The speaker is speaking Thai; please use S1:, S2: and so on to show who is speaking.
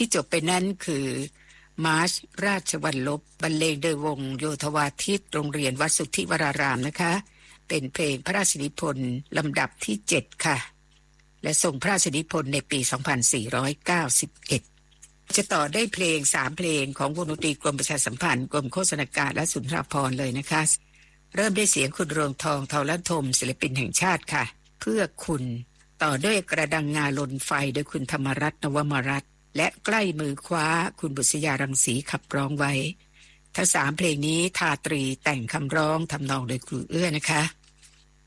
S1: ที่จบไปนั้นคือมาร์ชราชวัลลบบรรเลงโดยวงโยธวาทิตโรงเรียนวัดสุทธิวรารามนะคะเป็นเพลงพระราชนิพนธ์ลำดับที่7ค่ะและทรงพระราชนิพนธ์ในปี2491จะต่อได้เพลง3เพลงของวงดนตรีกรมประชาสัมพันธ์กรมโฆษณาการและสุนทรภรณ์เลยนะคะเริ่มด้วยเสียงคุณเรืองทองเทาลัทมศิลปินแห่งชาติค่ะเพื่อคุณต่อด้วยกระดังงาลนไฟโดยคุณธรรมรัตน์นวมรัตน์และใกล้มือคว้าคุณบุษยารังสีขับร้องไว้ทั้ง3เพลงนี้ทาตรีแต่งคำร้องทำนองโดยครูเอื้อนะคะ